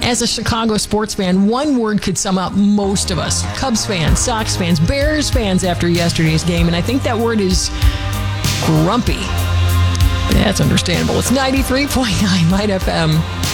As a Chicago sports fan, one word could sum up most of us. Cubs fans, Sox fans, Bears fans after yesterday's game, and I think that word is grumpy. That's understandable. It's 93.9 Might FM.